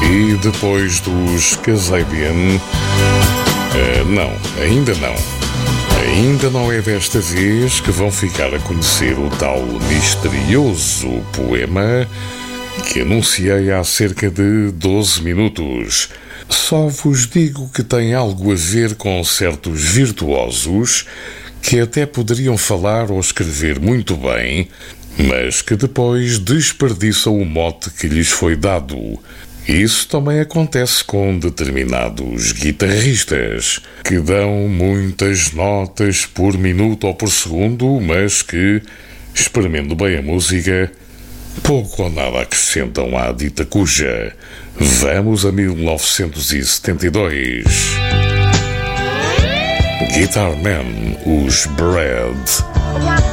E depois dos Kasabian, não, ainda não. Ainda não é desta vez que vão ficar a conhecer o tal misterioso poema que anunciei há cerca de 12 minutos. Só vos digo que tem algo a ver com certos virtuosos que até poderiam falar ou escrever muito bem, mas que depois desperdiçam o mote que lhes foi dado. Isso também acontece com determinados guitarristas que dão muitas notas por minuto ou por segundo, mas que, espremendo bem a música, pouco ou nada acrescentam à dita cuja. Vamos a 1972. Guitar Man, os Bread.